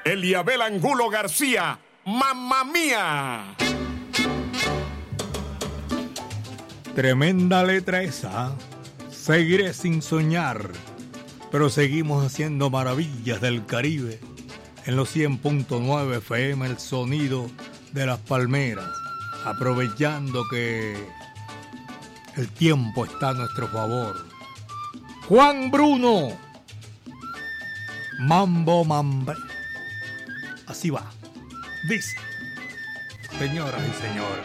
Eliabel Angulo García, ¡Mamma Mía! Tremenda letra esa. Seguiré sin soñar, pero seguimos haciendo maravillas del Caribe. En los 100.9 FM, el sonido de las palmeras, aprovechando que el tiempo está a nuestro favor. Juan Bruno, Mambo Mambe. Así va. Dice, señoras y señores.